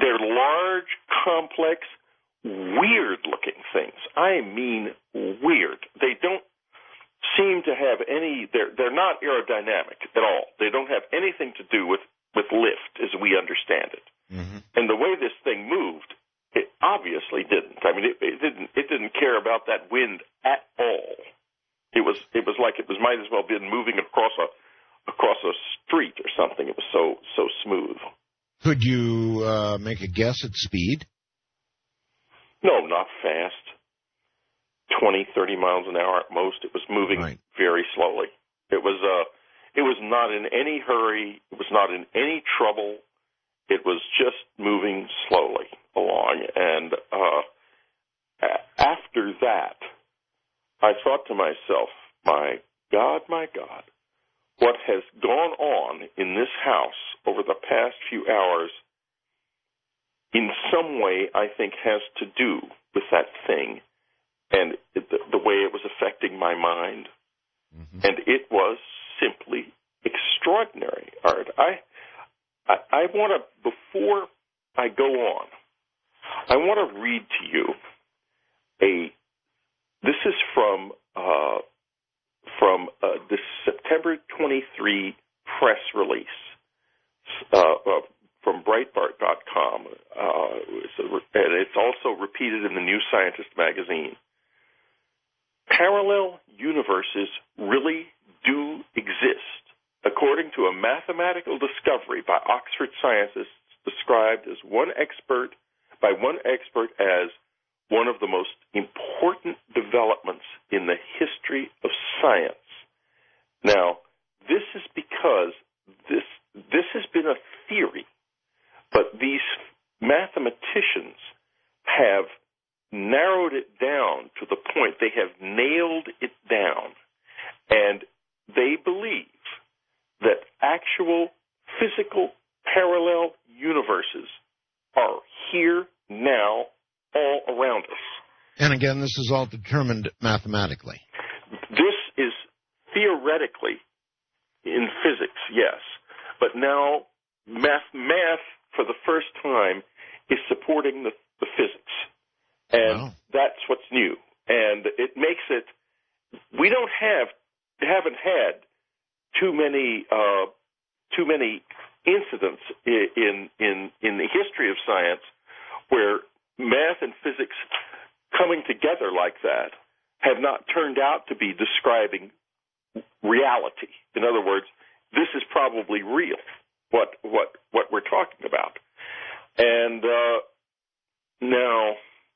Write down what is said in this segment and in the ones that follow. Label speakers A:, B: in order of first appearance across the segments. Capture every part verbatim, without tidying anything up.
A: they're large, complex, weird-looking things. I mean weird. They don't seem to have any, they're, they're not aerodynamic at all. They don't have anything to do with, with lift as we understand it. Mm-hmm. And the way this thing moved, it obviously didn't. I mean, it, it didn't, it didn't care about that wind at all. It was, it was like it was might as well been moving across a, across a street or something. It was so, so smooth.
B: Could you uh, make a guess at speed?
A: No, not fast. twenty, thirty miles an hour at most. It was moving right. very slowly. It was uh, it was not in any hurry. It was not in any trouble. It was just moving slowly along. And uh, a- after that, I thought to myself, my God, my God, what has gone on in this house over the past few hours in some way, I think, has to do with that thing and it, the, the way it was affecting my mind. Mm-hmm. And it was simply extraordinary, Art. I, I, I want to, before I go on, I want to read to you a, this is from, uh, from uh, the September twenty-third press release uh, uh, from Breitbart dot com, uh, and it's also repeated in the New Scientist magazine. Parallel universes really do exist, according to a mathematical discovery by Oxford scientists described as one expert by one expert as one of the most important developments in the history of science. Now, this is because this this has been a theory, but these mathematicians have narrowed it down to the point they have nailed it down, and they believe that actual physical parallel universes are here now all around us.
B: And again, this is all determined mathematically.
A: This is theoretically in physics, yes, but now math, math for the first time is supporting the, the physics. And wow. That's what's new. And it makes it, we don't have, haven't had too many, uh, too many incidents in, in, in the history of science where math and physics coming together like that have not turned out to be describing reality. In other words, this is probably real, what, what, what we're talking about. And, uh, now,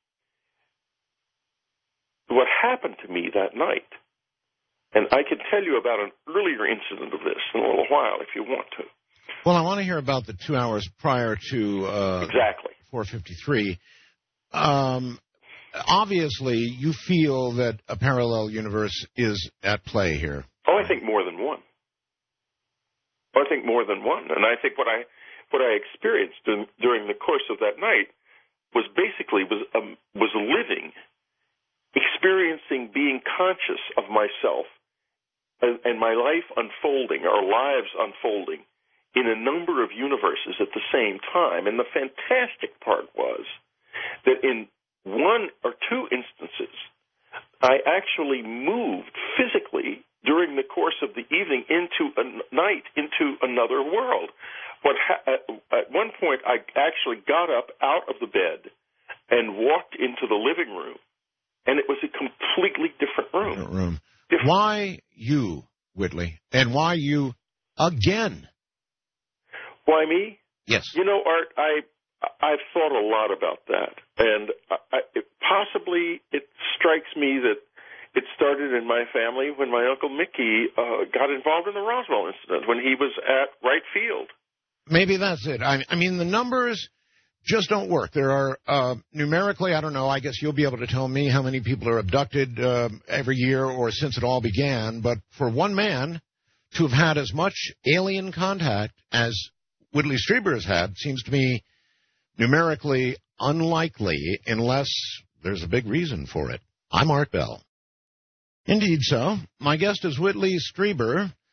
A: what happened to me that night, and I can tell you about an earlier incident of this in a little while if you want to.
B: Well, I want to hear about the two hours prior to uh,
A: exactly
B: four fifty-three. Um, obviously, you feel that a parallel universe is at play here.
A: Oh, I think more than one. Oh, I think more than one. And I think what I what I experienced in, during the course of that night was basically was um, was living, experiencing, being conscious of myself and, and my life unfolding, our lives unfolding in a number of universes at the same time. And the fantastic part was that in one or two instances, I actually moved physically during the course of the evening into a night, into another world. What ha- at one point, I actually got up out of the bed and walked into the living room, and it was a completely different room.
B: Different room.
A: Different.
B: Why you, Whitley? And why you again?
A: Why me?
B: Yes.
A: You know, Art, I, I've thought a lot about that, and I, I, it, possibly it strikes me that it started in my family when my Uncle Mickey uh, got involved in the Roswell incident when he was at Wright Field.
B: Maybe that's it. I, I mean, the numbers just don't work. There are, uh, numerically, I don't know, I guess you'll be able to tell me how many people are abducted uh, every year or since it all began, but for one man to have had as much alien contact as Whitley Strieber has had seems to me numerically unlikely unless there's a big reason for it. I'm Art Bell. Indeed so. My guest is Whitley Strieber,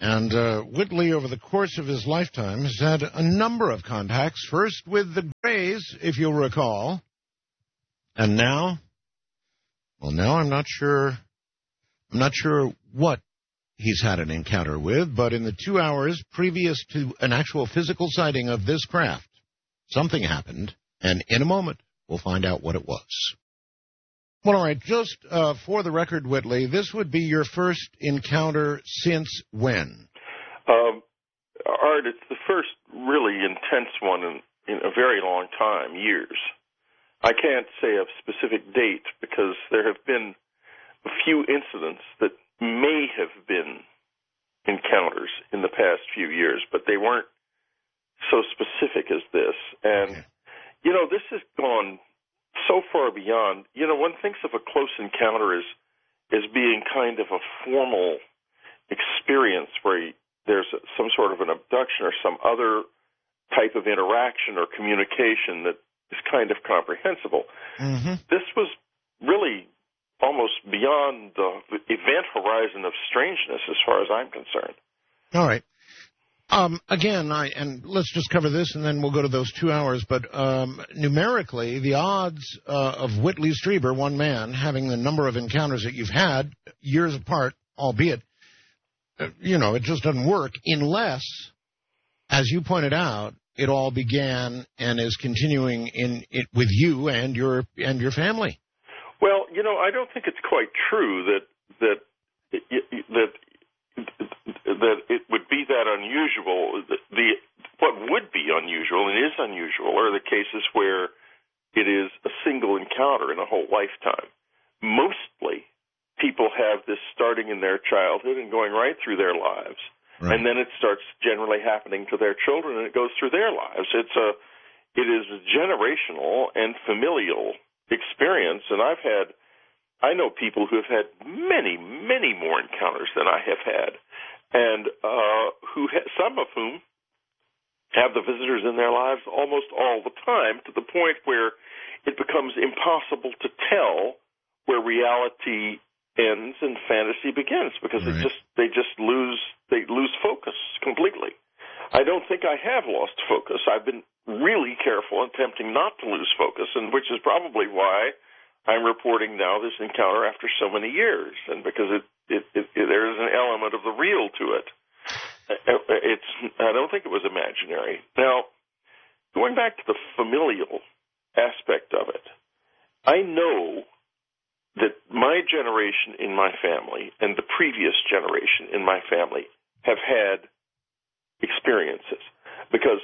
B: And uh, Whitley, over the course of his lifetime, has had a number of contacts. First with the Greys, if you'll recall. And now, well, now I'm not sure, I'm not sure what he's had an encounter with, but in the two hours previous to an actual physical sighting of this craft, something happened, and in a moment, we'll find out what it was. Well, all right, just uh, for the record, Whitley, this would be your first encounter since when?
A: Um, Art, it's the first really intense one in, in a very long time, years. I can't say a specific date because there have been a few incidents that may have been encounters in the past few years, but they weren't so specific as this. And, okay. you know, this has gone so far beyond. You know, one thinks of a close encounter as, as being kind of a formal experience where there's some sort of an abduction or some other type of interaction or communication that is kind of comprehensible.
B: Mm-hmm.
A: This was really almost beyond the event horizon of strangeness as far as I'm concerned.
B: All right. Um, again, I, and let's just cover this and then we'll go to those two hours, but um, numerically, the odds uh, of Whitley Strieber, one man, having the number of encounters that you've had, years apart, albeit, uh, you know, it just doesn't work unless, as you pointed out, it all began and is continuing in it with you and your and your family.
A: Well, you know, I don't think it's quite true that that that that it would be that unusual. The, the what would be unusual and is unusual are the cases where it is a single encounter in a whole lifetime. Mostly, people have this starting in their childhood and going right through their lives. Right. And then it starts generally happening to their children, and it goes through their lives. It's a, it is a generational and familial experience, and I've had, I know people who have had many, many more encounters than I have had, and uh, who ha- some of whom have the visitors in their lives almost all the time, to the point where it becomes impossible to tell where reality ends and fantasy begins, because right. it just they just lose they lose focus completely. I don't think I have lost focus. I've been really careful and attempting not to lose focus, and which is probably why I'm reporting now this encounter after so many years, and because it, it, it, it there is an element of the real to it. It's I don't think it was imaginary. Now, going back to the familial aspect of it, I know that my generation in my family and the previous generation in my family have had experiences, because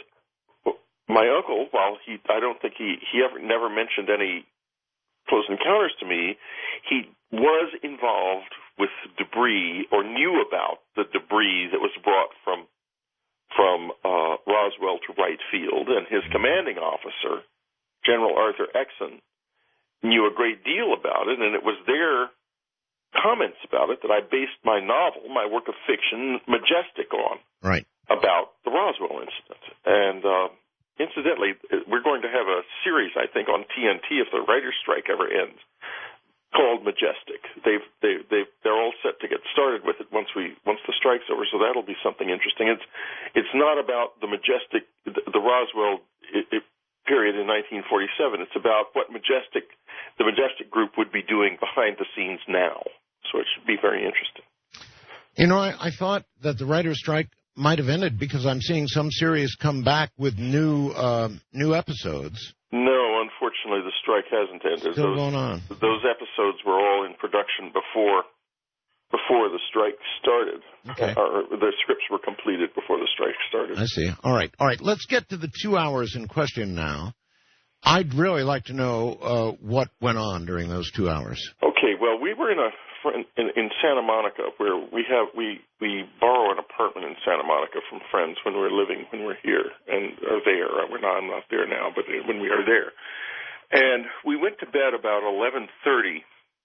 A: my uncle, while he, I don't think he, he ever never mentioned any close encounters to me, he was involved with debris or knew about the debris that was brought from from uh, Roswell to Wright Field, and his commanding officer, General Arthur Exon, knew a great deal about it, and it was their comments about it that I based my novel, my work of fiction, Majestic, on.
B: Right.
A: About the Roswell incident. And uh, incidentally, we're going to have a series, I think, on T N T if the writer's strike ever ends, called Majestic. They've they they they're all set to get started with it once we once the strike's over, so that'll be something interesting. It's it's not about the Majestic, the, the Roswell it, it, period in nineteen forty-seven. It's about what Majestic, the Majestic group would be doing behind the scenes now. So it should be very interesting.
B: You know, I, I thought that the writer's strike might have ended because I'm seeing some series come back with new uh, new episodes.
A: No, unfortunately, the strike hasn't ended.
B: Still
A: those,
B: going on.
A: Those episodes were all in production before before the strike started.
B: Okay.
A: Or the scripts were completed before the strike started.
B: I see. All right. All right. Let's get to the two hours in question now. I'd really like to know uh, what went on during those two hours.
A: Okay. Well, we were in a in, in Santa Monica, where we have we we borrow an apartment in Santa Monica from friends when we're living when we're here and are there. We're not I'm not there now, but when we are there, and we went to bed about eleven thirty,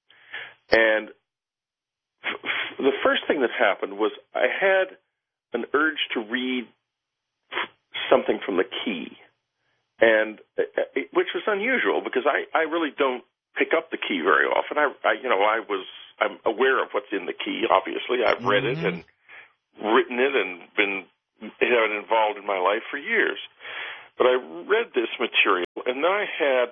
A: and the first thing that happened was I had an urge to read something from the Key, and it, which was unusual because I, I really don't pick up the Key very often. I, I you know I was I'm aware of what's in the Key. Obviously, I've read mm-hmm. it and written it and been had it involved in my life for years. But I read this material, and then I had,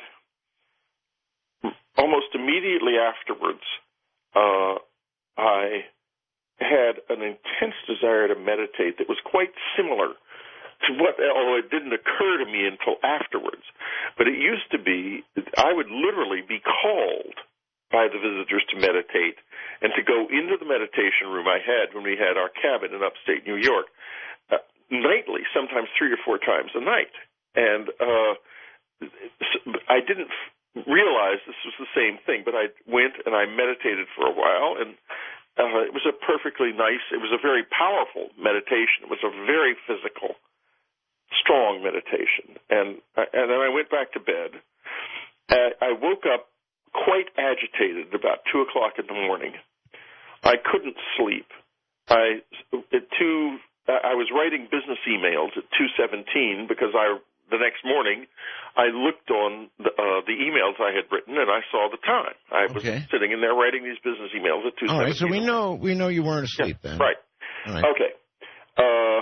A: almost immediately afterwards, uh, I had an intense desire to meditate that was quite similar to what, although it didn't occur to me until afterwards. But it used to be, I would literally be called by the visitors to meditate and to go into the meditation room I had when we had our cabin in upstate New York, uh, nightly, sometimes three or four times a night. And uh, I didn't realize this was the same thing, but I went and I meditated for a while, and uh, it was a perfectly nice, it was a very powerful meditation. It was a very physical, strong meditation. And, and then I went back to bed. I woke up quite agitated about two o'clock in the morning. I couldn't sleep. I, at two, I was writing business emails at two seventeen because I, the next morning, I looked on the, uh, the emails I had written, and I saw the time. I was
B: okay.
A: sitting in there writing these business emails at two seventeen.
B: All right, so we know we know you weren't asleep
A: yeah,
B: then.
A: Right.
B: All right.
A: Okay. Uh,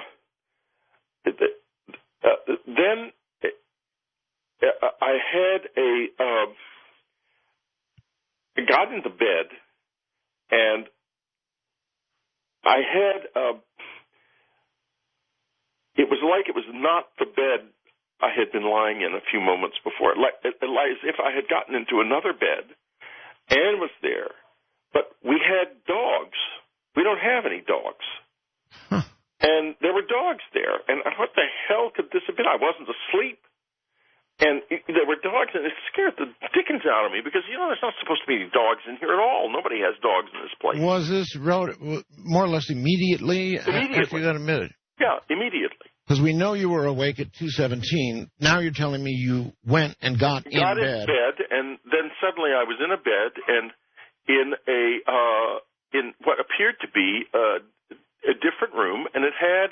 A: uh, then uh, I had a uh, I got into bed, and I had uh, it was like it was not the bed I had been lying in a few moments before, like, as if I had gotten into another bed. Anne was there, but we had dogs. We don't have any dogs.
B: Huh.
A: And there were dogs there. And what the hell could this have been? I wasn't asleep. And it, there were dogs, and it scared the dickens out of me because, you know, there's not supposed to be any dogs in here at all. Nobody has dogs in this place.
B: Was this rel- more or less immediately,
A: immediately.
B: after you got admitted?
A: Yeah, immediately.
B: Because we know you were awake at two seventeen. Now you're telling me you went and got,
A: got
B: in
A: bed. Got
B: bed.
A: in bed, and then suddenly I was in a bed and in a uh, in what appeared to be a, a different room, and it had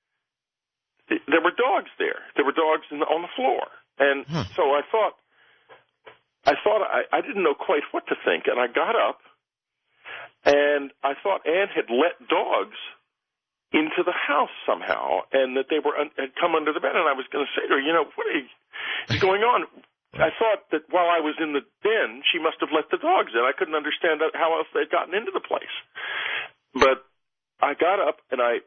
A: there were dogs there. There were dogs in the, on the floor, and huh. so I thought I thought I, I didn't know quite what to think, and I got up, and I thought Anne had let dogs into the house somehow, and that they were un- had come under the bed, and I was going to say to her, you know, what is going on? I thought that while I was in the den, she must have let the dogs in. I couldn't understand how else they'd gotten into the place. But I got up, and I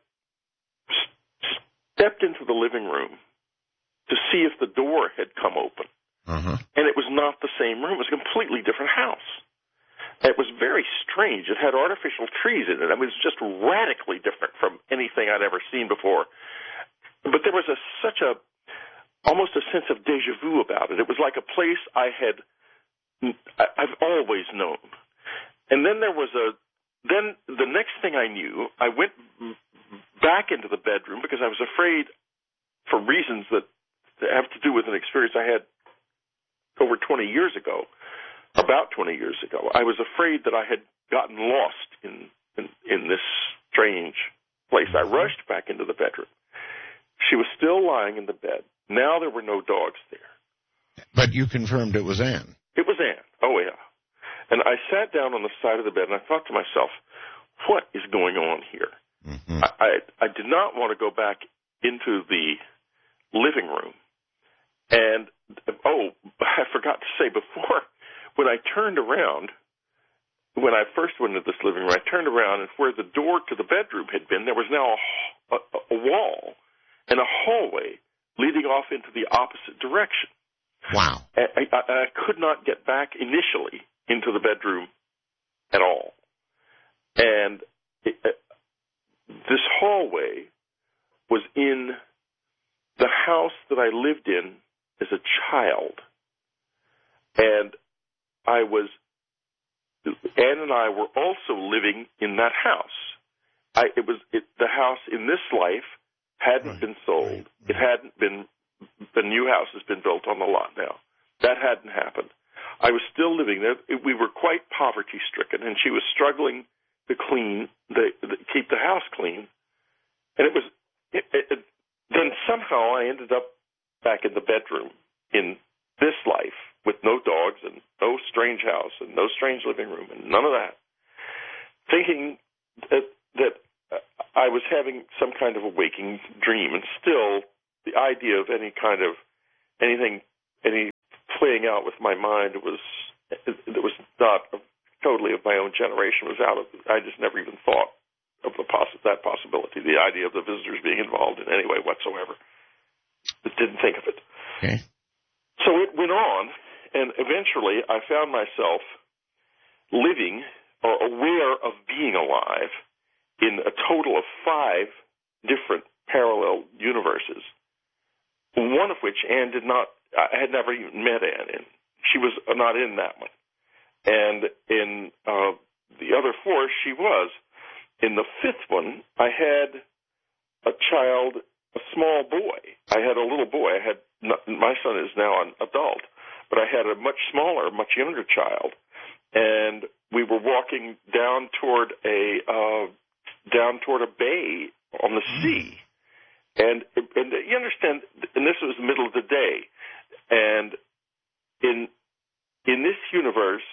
A: stepped into the living room to see if the door had come open.
B: Uh-huh.
A: And it was not the same room. It was a completely different house. It was very strange. It had artificial trees in it. I mean, it was just radically different from anything I'd ever seen before. But there was a, such a, almost a sense of deja vu about it. It was like a place I had, I've always known. And then there was a, then the next thing I knew, I went back into the bedroom because I was afraid, for reasons that have to do with an experience I had over twenty years ago. About twenty years ago, I was afraid that I had gotten lost in, in in this strange place. I rushed back into the bedroom. She was still lying in the bed. Now there were no dogs there.
B: But you confirmed it was Anne.
A: It was Anne. Oh, yeah. And I sat down on the side of the bed, and I thought to myself, what is going on here?
B: Mm-hmm.
A: I, I, I did not want to go back into the living room. And, oh, I forgot to say before, when I turned around, when I first went into this living room, I turned around, and where the door to the bedroom had been, there was now a, a, a wall and a hallway leading off into the opposite direction.
B: Wow.
A: I, I, I could not get back initially into the bedroom at all. And it, uh, this hallway was in the house that I lived in as a child. And I was, Anne and I were also living in that house. I, it was it, the house in this life hadn't right. been sold. Right. Right. It hadn't been, the new house has been built on the lot now. That hadn't happened. I was still living there. It, we were quite poverty stricken, and she was struggling to clean, the, the, keep the house clean. And it was, it, it, then somehow I ended up back in the bedroom in this life, with no dogs and no strange house and no strange living room and none of that, thinking that, that I was having some kind of a waking dream, and still the idea of any kind of anything, any playing out with my mind was that was not totally of my own generation was out of. I just never even thought of the poss- that possibility, the idea of the visitors being involved in any way whatsoever. Just didn't think of it.
B: Okay.
A: So it went on, and eventually I found myself living or aware of being alive in a total of five different parallel universes, one of which Anne did not, I had never even met Anne in. She was not in that one. And in uh, the other four, she was. In the fifth one, I had a child, a small boy. I had a little boy. I had not, my son is now an adult, but I had a much smaller, much younger child, and we were walking down toward a uh, down toward a bay on the sea, and and you understand, and this was the middle of the day, and in in this universe,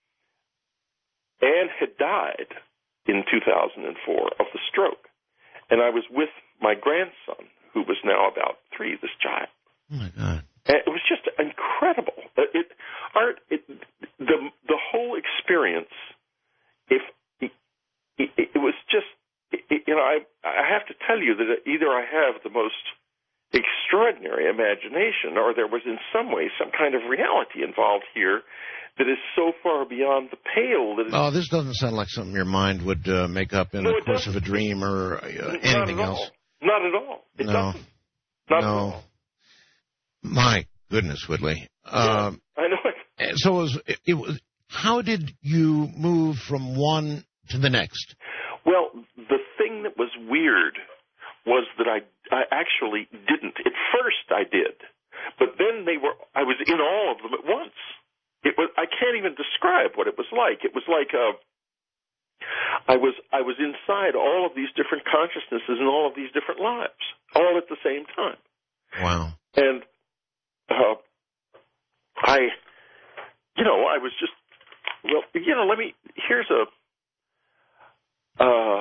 A: Anne had died in two thousand four of the stroke, and I was with my grandson, who was now about three, this child.
B: Oh, my God.
A: And it was just incredible. It, Art, it, the the whole experience, if it, it, it was just, it, you know, I I have to tell you that either I have the most extraordinary imagination, or there was in some way some kind of reality involved here that is so far beyond the pale that it's...
B: Oh, this doesn't sound like something your mind would uh, make up in
A: no,
B: the course of a dream or uh, anything
A: Not
B: else.
A: Not at all. It
B: no.
A: doesn't. Not
B: no.
A: at all.
B: My goodness, Whitley.
A: Yeah,
B: um,
A: I know it.
B: So it was, it was. How did you move from one to the next?
A: Well, the thing that was weird was that I, I actually didn't. At first, I did, but then they were. I was in all of them at once. It was. I can't even describe what it was like. It was like a. I was. I was inside all of these different consciousnesses and all of these different lives, all at the same time.
B: Wow.
A: And uh, I, you know, I was just. Well, you know, let me. Here's a. Uh,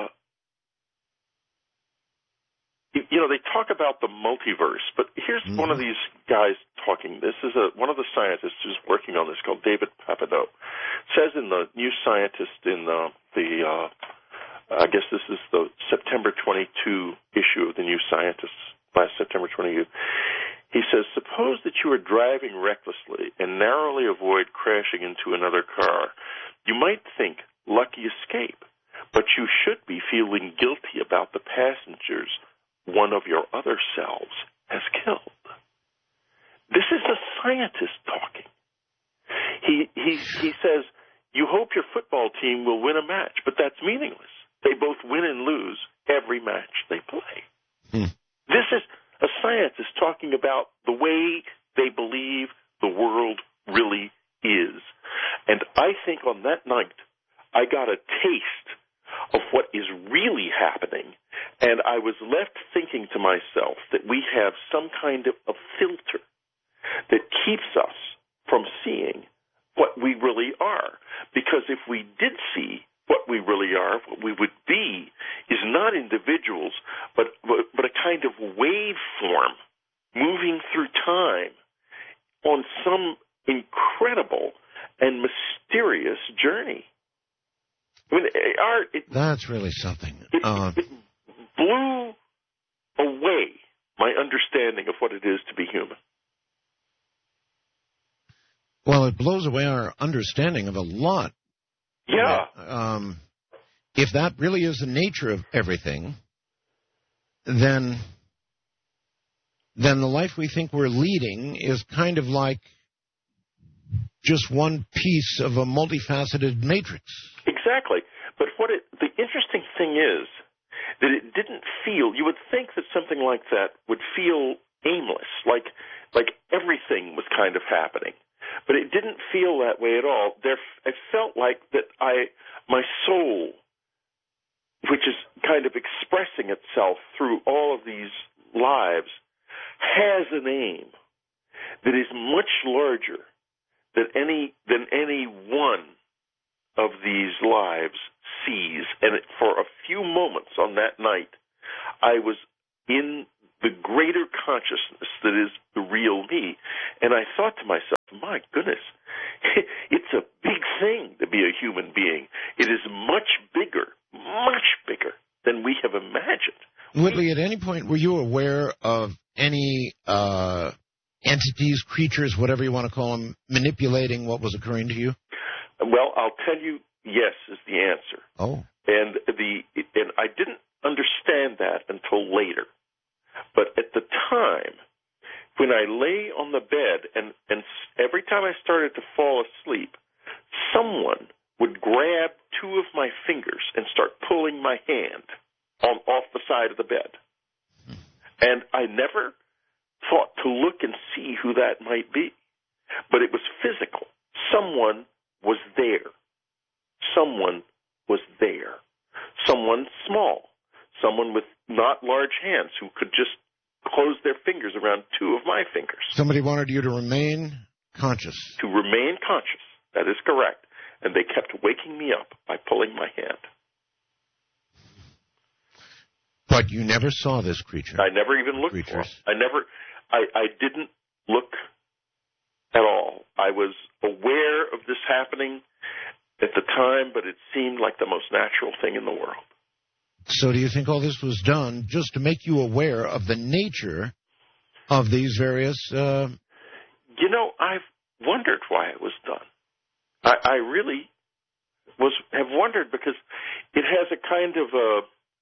A: you know, they talk about the multiverse, but here's mm-hmm. one of these guys talking. This is a, one of the scientists who's working on this called David Papineau. Says in the New Scientist in the, the uh, I guess this is the September twenty-second issue of the New Scientist, last September twenty-second. He says, suppose that you are driving recklessly and narrowly avoid crashing into another car. You might think, lucky escape, but you should be feeling guilty about the passengers one of your other selves has killed. This is a scientist talking. He he he says, you hope your football team will win a match, but that's meaningless. They both win and lose every match they play. Hmm. This is a scientist talking about the way they believe the world really is. And I think on that night, I got a taste of what is really happening, and I was left thinking to myself that we have some kind of a filter that keeps us from seeing what we really are. Because if we did see what we really are, what we would be, is not individuals, but, but, but a kind of waveform moving through time on some incredible and mysterious journey. I mean, our, it,
B: That's really something.
A: It,
B: uh,
A: it blew away my understanding of what it is to be human.
B: Well, it blows away our understanding of a lot.
A: Yeah.
B: Um, if that really is the nature of everything, then then the life we think we're leading is kind of like just one piece of a multifaceted matrix.
A: Exactly. But what it, the interesting thing is that it didn't feel, you would think that something like that would feel aimless, like like everything was kind of happening. But it didn't feel that way at all. There, it felt like that I, my soul, which is kind of expressing itself through all of these lives, has an aim that is much larger than any than any one of these lives sees. And it, for a few moments on that night, I was in the greater consciousness that is the real me. And I thought to myself, my goodness, it's a big thing to be a human being. It is much bigger, much bigger than we have imagined.
B: Whitley, at any point were you aware of any uh, entities, creatures, whatever you want to call them, manipulating what was occurring to you?
A: Well, I'll tell you, yes is the answer.
B: Oh.
A: And the and I didn't understand that until later. But at the time, when I lay on the bed, and, and every time I started to fall asleep, someone would grab two of my fingers and start pulling my hand on, off the side of the bed. And I never thought to look and see who that might be. But it was physical. Someone was there. Someone was there. Someone small. Someone with not large hands who could just close their fingers around two of my fingers.
B: Somebody wanted you to remain conscious.
A: To remain conscious. That is correct. And they kept waking me up by pulling my hand.
B: But you never saw this creature.
A: I never even looked
B: Creatures.
A: for it. I never, I, I didn't look at all. I was aware of this happening at the time, but it seemed like the most natural thing in the world.
B: So do you think all this was done just to make you aware of the nature of these various... Uh...
A: You know, I've wondered why it was done. I, I really was have wondered because it has a kind of a...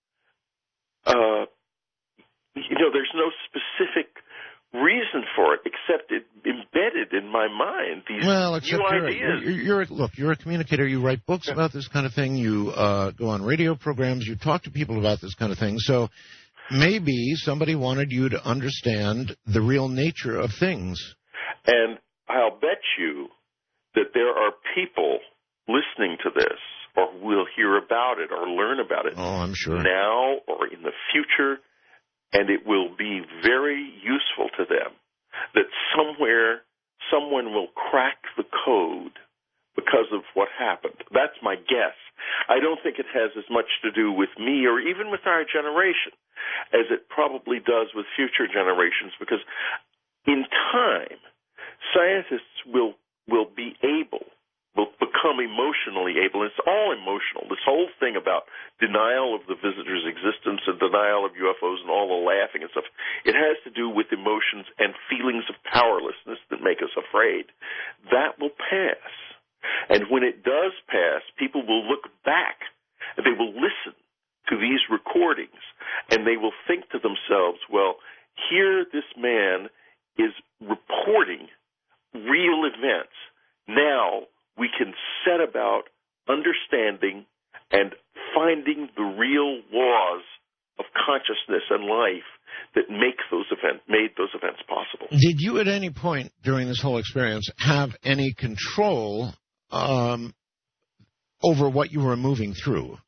A: Uh, you know, there's no specific reason for it except it embedded in my mind these
B: well, except
A: new
B: you're,
A: ideas.
B: You're, you're, look, you're a communicator. You write books about this kind of thing. You uh, go on radio programs. You talk to people about this kind of thing. So maybe somebody wanted you to understand the real nature of things.
A: And I'll bet you that there are people listening to this or will hear about it or learn about it
B: oh, I'm sure.
A: now or in the future, and it will be very useful to them that somewhere someone will crack the code because of what happened. That's my guess. I don't think it has as much to do with me or even with our generation as it probably does with future generations, because in time, scientists will will be able will become emotionally able. It's all emotional. This whole thing about denial of the visitor's existence and denial of U F Os and all the laughing and stuff, it has to do with emotions and feelings of powerlessness that make us afraid. That will pass. And when it does pass, people will look back and they will listen to these recordings and they will think to themselves, well, here this man is reporting real events. Now we can set about understanding and finding the real laws of consciousness and life that make those events, made those events possible.
B: Did you at any point during this whole experience have any control um, over what you were moving through?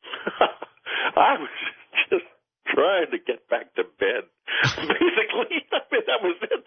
A: I was just trying to get back to bed, basically. I mean, that was it.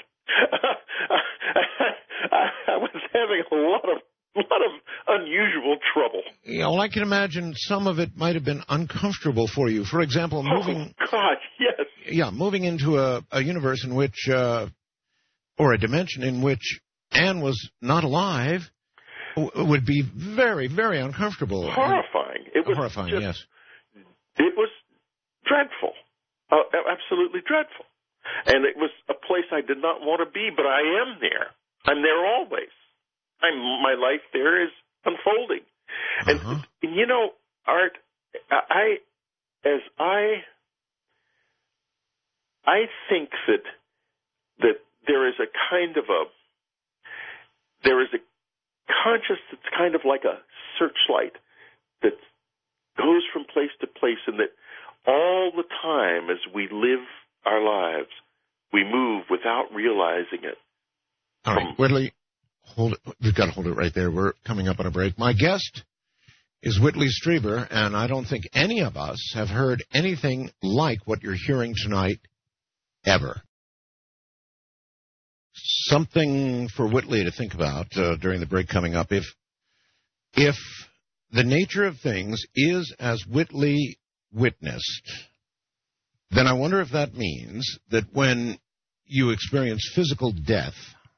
A: I, I was having a lot of A lot of unusual trouble.
B: Yeah, well, I can imagine some of it might have been uncomfortable for you. For example, moving...
A: Oh, God, yes.
B: Yeah, moving into a, a universe in which, uh, or a dimension in which Anne was not alive w- would be very, very uncomfortable.
A: Horrifying. It was
B: horrifying,
A: just,
B: yes.
A: It was dreadful. Uh, absolutely dreadful. And it was a place I did not want to be, but I am there. I'm there always. I'm, my life there is unfolding. And,
B: uh-huh.
A: and, you know, Art, I, as I, I think that, that there is a kind of a, there is a conscious that's kind of like a searchlight that goes from place to place, and that all the time as we live our lives, we move without realizing it.
B: All right, Whitley. Hold it. We've got to hold it right there. We're coming up on a break. My guest is Whitley Strieber, and I don't think any of us have heard anything like what you're hearing tonight ever. Something for Whitley to think about uh, during the break coming up. If if the nature of things is as Whitley witnessed, then I wonder if that means that when you experience physical death,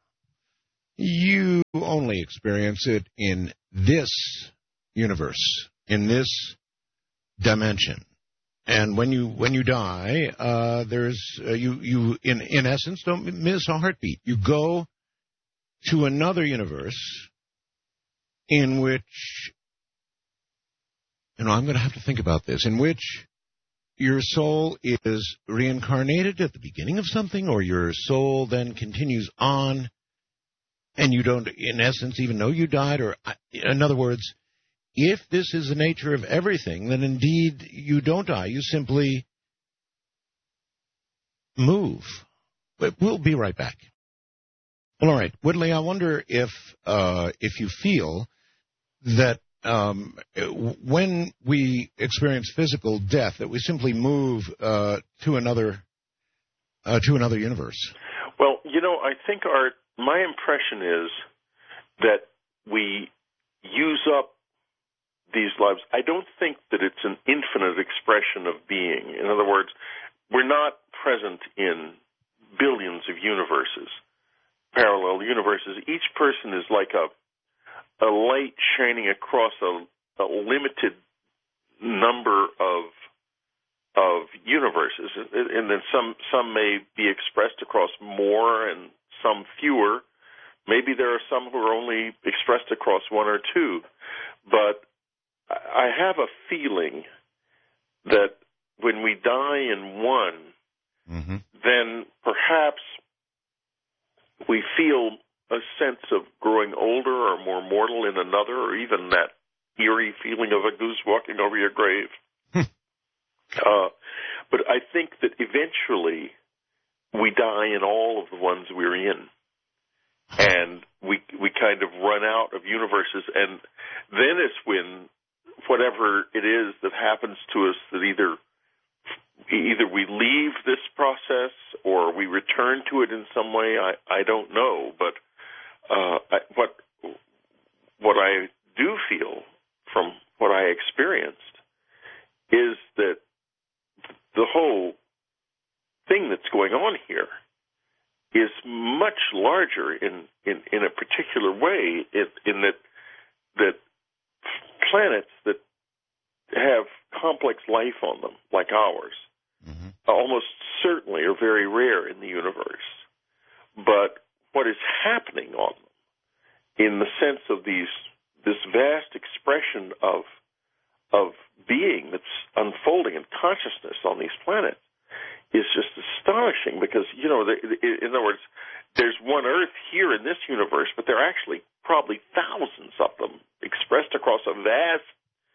B: you only experience it in this universe, in this dimension. And when you when you die, uh, there's uh, you you in in essence don't miss a heartbeat. You go to another universe in which, you know, I'm going to have to think about this, in which your soul is reincarnated at the beginning of something, or your soul then continues on, and you don't, in essence, even know you died, or, in other words, if this is the nature of everything, then indeed you don't die. You simply move. But we'll be right back. Well, all right. Whitley, I wonder if uh, if you feel that um, when we experience physical death, that we simply move uh, to another uh, to another universe.
A: Well, you know, I think our my impression is that we use up these lives. I don't think that it's an infinite expression of being. In other words, we're not present in billions of universes, parallel universes. Each person is like a a light shining across a, a limited number of of universes, and then some some may be expressed across more and some fewer. Maybe there are some who are only expressed across one or two, but I have a feeling that when we die in one, mm-hmm. then perhaps we feel a sense of growing older or more mortal in another, or even that eerie feeling of a goose walking over your grave. uh, but I think that eventually we die in all of the ones we're in. And we we kind of run out of universes, and then it's when whatever it is that happens to us, that either either we leave this process or we return to it in some way. I, I don't know, but uh, I, what what I do feel from what I experienced is that the whole thing that's going on here is much larger in, in, in a particular way, in, in that that planets that have complex life on them, like ours, mm-hmm. almost certainly are very rare in the universe. But what is happening on them, in the sense of these this vast expression of of being that's unfolding in consciousness on these planets, is just astonishing, because, you know, in other words, there's one Earth here in this universe, but there are actually probably thousands of them expressed across a vast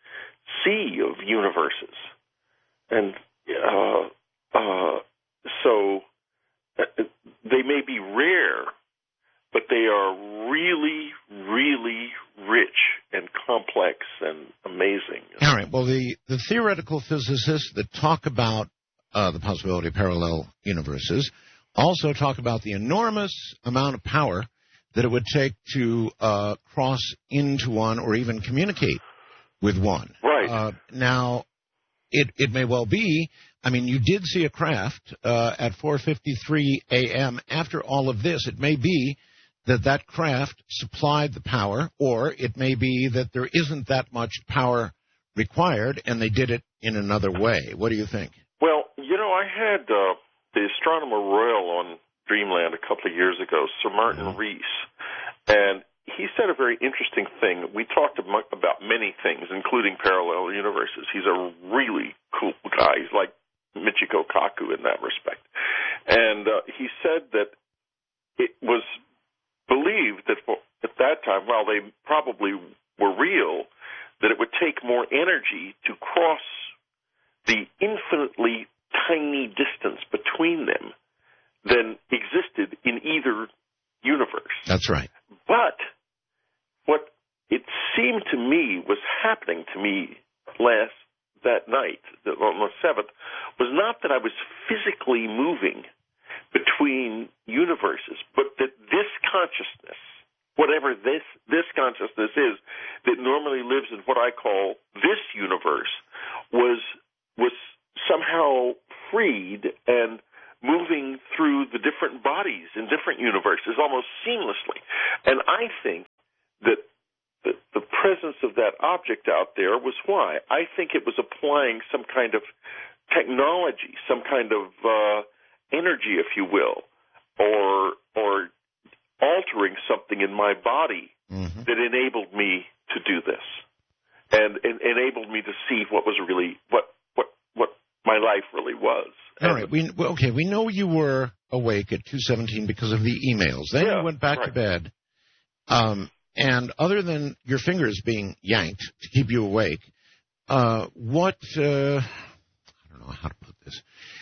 A: sea of universes. And uh, uh, so uh, they may be rare, but they are really, really rich and complex and amazing.
B: All right. Well, the, the theoretical physicists that talk about Uh, the possibility of parallel universes also talk about the enormous amount of power that it would take to uh, cross into one or even communicate with one.
A: Right.
B: Uh, now, it, it may well be, I mean, you did see a craft uh, at four fifty-three a.m. After all of this, it may be that that craft supplied the power, or it may be that there isn't that much power required and they did it in another way. What do you think?
A: Well, you know, I had uh, the Astronomer Royal on Dreamland a couple of years ago, Sir Martin mm-hmm. Rees, and he said a very interesting thing. We talked about many things, including parallel universes. He's a really cool guy. He's like Michiko Kaku in that respect. And uh, he said that it was believed that at that time, while they probably were real, that it would take more energy to cross the infinitely tiny distance between them than existed in either universe.
B: That's right.
A: But what it seemed to me was happening to me last that night, on the seventh, was not that I was physically moving between universes, but that this consciousness, whatever this this consciousness is, that normally lives in what I call this universe, was was somehow freed and moving through the different bodies in different universes almost seamlessly. And I think that the, the presence of that object out there was why. I think it was applying some kind of technology, some kind of uh, energy, if you will, or or altering something in my body mm-hmm. that enabled me to do this, and, and enabled me to see what was really what what what my life really was.
B: All right, we okay. We know you were awake at two seventeen because of the emails. Then
A: yeah,
B: you went back
A: right.
B: to bed, um, and other than your fingers being yanked to keep you awake, uh, what? Uh, I don't know how to put this.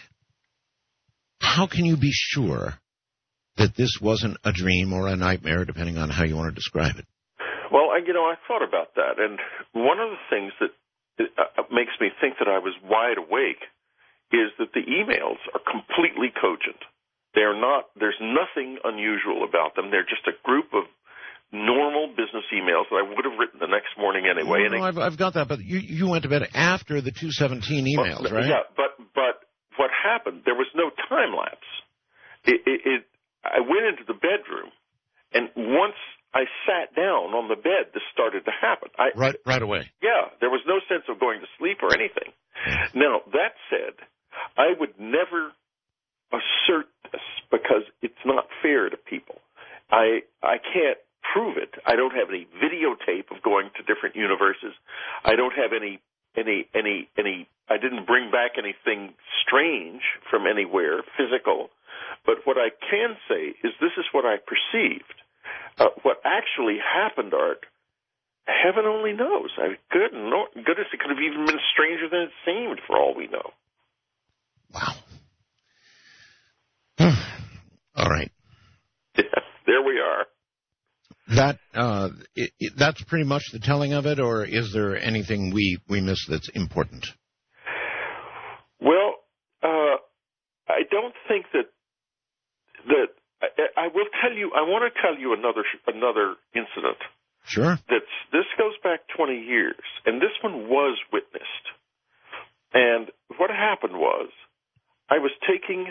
B: How can you be sure that this wasn't a dream or a nightmare, depending on how you want to describe it?
A: Well, I, you know, I thought about that, and one of the things that uh, makes me think that I was wide awake is that the emails are completely cogent. They're not. There's nothing unusual about them. They're just a group of normal business emails that I would have written the next morning anyway.
B: No, no, I've, I've got that, but you you went to bed after the two seventeen emails,
A: well,
B: right?
A: Yeah, but but what happened? There was no time lapse. It, it, it I went into the bedroom, and once I sat down on the bed, this started to happen. I,
B: right, right away.
A: Yeah, there was no sense of going to sleep or anything. Now, that said, I would never assert this because it's not fair to people. I I can't prove it. I don't have any videotape of going to different universes. I don't have any any any any. I didn't bring back anything strange from anywhere physical. But what I can say is this is what I perceived. Uh, what actually happened, Art, heaven only knows. I mean, good no, goodness, it could have even been stranger than it seemed, for all we know.
B: Wow. All right.
A: There we are.
B: That uh, it, it, that's pretty much the telling of it, or is there anything we, we missed that's important?
A: Well, uh, I don't think that that I, I will tell you. I want to tell you another another incident.
B: Sure.
A: That's this goes back twenty years, and this one was witnessed. And what happened was, I was taking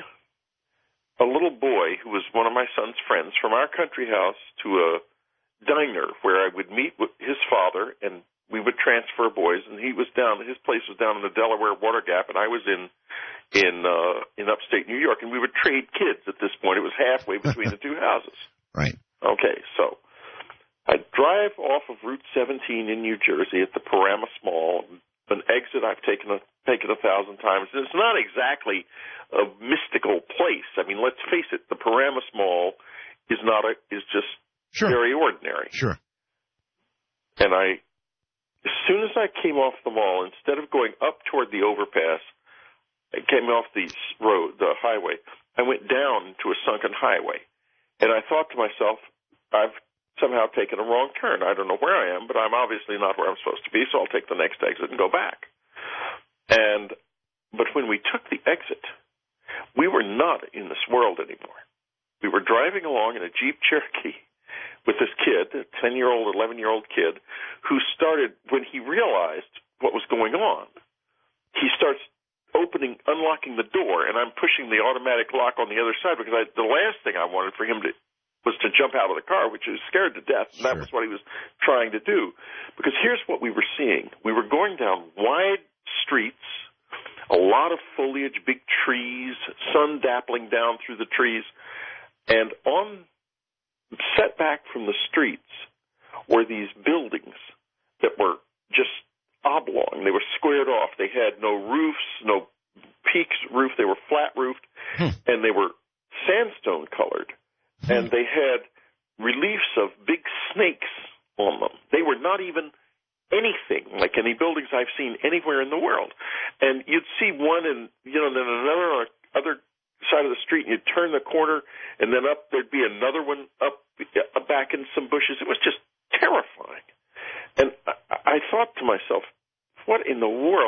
A: a little boy who was one of my son's friends from our country house to a diner where I would meet with his father, and we would transfer boys. And he was down; his place was down in the Delaware Water Gap, and I was in in uh, in upstate New York. And we would trade kids at this point. It was halfway between the two houses.
B: Right.
A: Okay, so I drive off of Route seventeen in New Jersey at the Paramus Mall, an exit I've taken a taken a thousand times. It's not exactly a mystical place. I mean, let's face it, the Paramus Mall is not a is just
B: sure.
A: very ordinary.
B: Sure.
A: And I, as soon as I came off the mall, instead of going up toward the overpass, I came off the road, the highway. I went down to a sunken highway, and I thought to myself, I've somehow taken a wrong turn. I don't know where I am, but I'm obviously not where I'm supposed to be, so I'll take the next exit and go back. And but when we took the exit, we were not in this world anymore. We were driving along in a Jeep Cherokee with this kid, a ten-year-old, eleven-year-old kid, who started, when he realized what was going on, he starts opening, unlocking the door, and I'm pushing the automatic lock on the other side because I, the last thing I wanted for him to was to jump out of the car, which he was scared to death, and that
B: sure.
A: was what he was trying to do. Because here's what we were seeing. We were going down wide streets, a lot of foliage, big trees, sun dappling down through the trees, and on set back from the streets were these buildings that were just oblong. They were squared off. They had no roofs, no peaks roof. They were flat roofed, hmm. and they were sandstone colored. And they had reliefs of big snakes on them. They were not even anything like any buildings I've seen anywhere in the world. And you'd see one and, you know, then another on the other side of the street, and you'd turn the corner, and then up there'd be another one up back in some bushes. It was just terrifying. And I, I thought to myself, what in the world?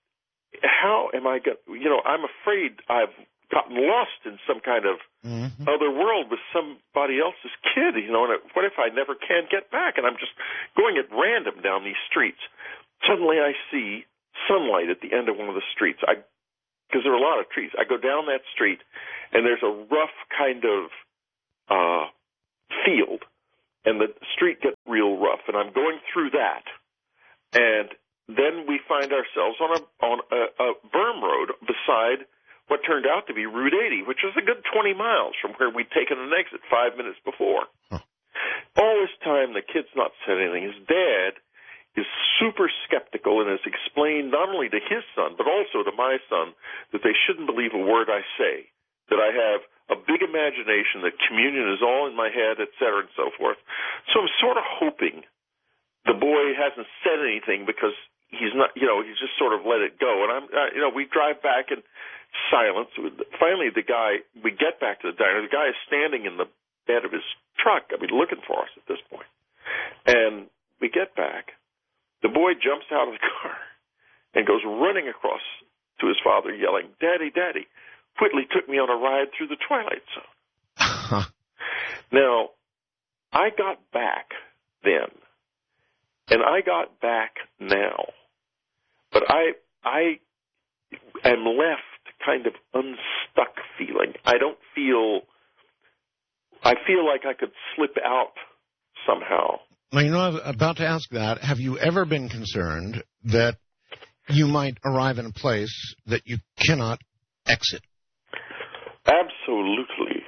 A: How am I going to, you know, I'm afraid I've gotten lost in some kind of mm-hmm. other world with somebody else's kid, you know, and what if I never can get back? And I'm just going at random down these streets. Suddenly I see sunlight at the end of one of the streets. I because there are a lot of trees. I go down that street, and there's a rough kind of uh, field, and the street gets real rough. And I'm going through that, and then we find ourselves on a on a, a berm road beside what turned out to be Route eighty, which is a good twenty miles from where we'd taken an exit five minutes before. Huh. All this time, the kid's not said anything. His dad is super skeptical and has explained not only to his son, but also to my son, that they shouldn't believe a word I say, that I have a big imagination, that communion is all in my head, et cetera, and so forth. So I'm sort of hoping the boy hasn't said anything because he's not, you know, he's just sort of let it go. And I'm, uh, you know, we drive back in silence. Finally, the guy, we get back to the diner. The guy is standing in the bed of his truck, I mean, looking for us at this point. And we get back. The boy jumps out of the car and goes running across to his father, yelling, "Daddy, Daddy, Whitley took me on a ride through the Twilight Zone." Now, I got back then, and I got back now, but I I am left kind of unstuck feeling. I don't feel, I feel like I could slip out somehow.
B: Well, you know, I was about to ask that. Have you ever been concerned that you might arrive in a place that you cannot exit?
A: Absolutely.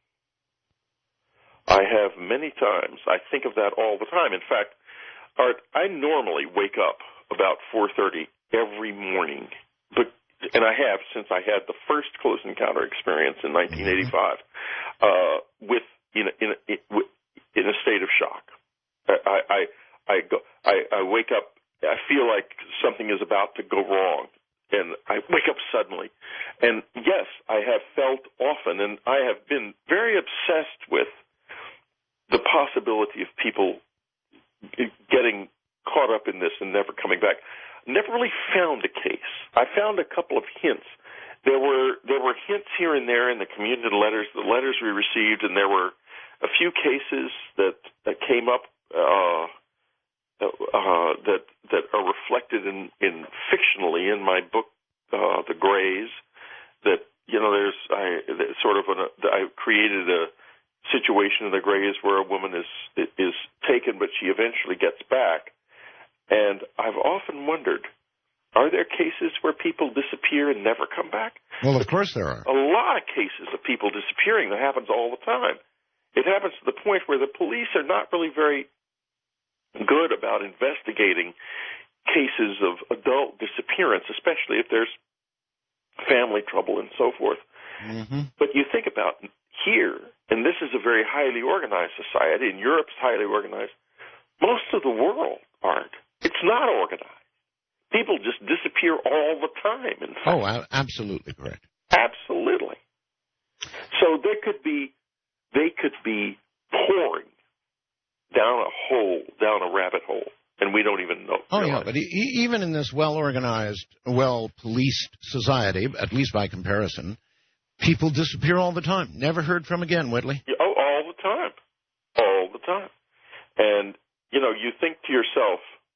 A: I have many times. I think of that all the time. In fact, Art, I normally wake up about four thirty every morning, but and I have since I had the first Close Encounter experience in nineteen eighty-five, uh, with in a, in a, in a state of shock. I, I, I, go, I, I wake up, I feel like something is about to go wrong, and I wake up suddenly. And yes, I have felt often, and I have been very obsessed with the possibility of people getting caught up in this and never coming back. Never really found a case. I found a couple of hints. There were there were hints here and there in the community letters, the letters we received, and there were a few cases that, that came up Uh, uh, that that are reflected in, in fictionally in my book, uh, The Greys. That you know, there's I sort of an, I created a situation in The Greys where a woman is is taken, but she eventually gets back. And I've often wondered, are there cases where people disappear and never come back?
B: Well, of course there are.
A: A lot of cases of people disappearing. That happens all the time. It happens to the point where the police are not really very good about investigating cases of adult disappearance, especially if there's family trouble and so forth. Mm-hmm. But you think about here, and this is a very highly organized society, and Europe's highly organized. Most of the world aren't. It's not organized. People just disappear all the time. In fact.
B: Oh, absolutely correct.
A: Absolutely. So there could be, they could be pouring down a hole, down a rabbit hole, and we don't even know.
B: Oh, yeah, but e- even in this well-organized, well-policed society, at least by comparison, people disappear all the time. Never heard from again, Whitley.
A: Yeah, oh, all the time. All the time. And, you know, you think to yourself,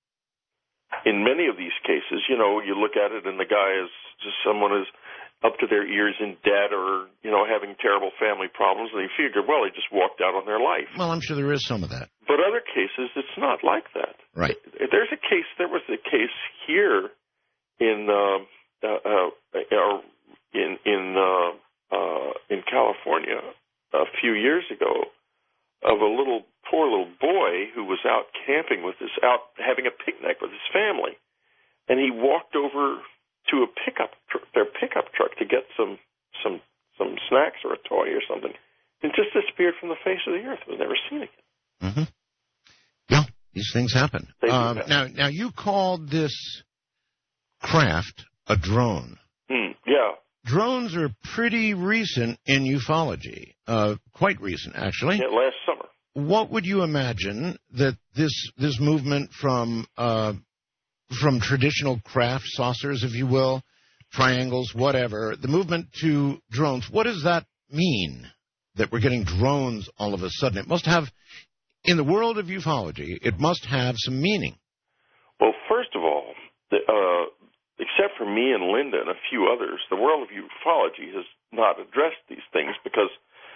A: in many of these cases, you know, you look at it and the guy is just someone is up to their ears in debt or, you know, having terrible family problems, and you figure, well, they just walked out on their life.
B: Well, I'm sure there is some of that.
A: But other cases, it's not like that.
B: Right.
A: There's a case, there was a case here in, uh, uh, uh, in, in, uh, uh, in California a few years ago of a little, poor little boy who was out camping with his, out having a picnic with his family. And he walked over to a pickup, tr- their pickup truck to get some, some, some snacks or a toy or something, and just disappeared from the face of the earth. Was never seen again.
B: Mm-hmm. Yeah, these things happen.
A: They do
B: um,
A: happen.
B: Now, now you called this craft a drone.
A: Mm, yeah.
B: Drones are pretty recent in ufology, uh, quite recent, actually.
A: Yeah, last summer.
B: What would you imagine that this this movement from uh, from traditional craft, saucers, if you will, triangles, whatever, the movement to drones, what does that mean, that we're getting drones all of a sudden? It must have, in the world of ufology, it must have some meaning.
A: Well, first of all, the, uh, except except for me and Linda and a few others, the world of ufology has not addressed these things because